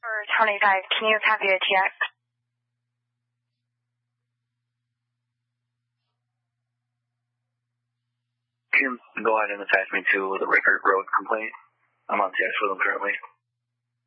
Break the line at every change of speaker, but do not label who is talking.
For 25, can you copy a TX?
You can go ahead and attach me to the Rickert Road complaint. I'm on TX with them currently.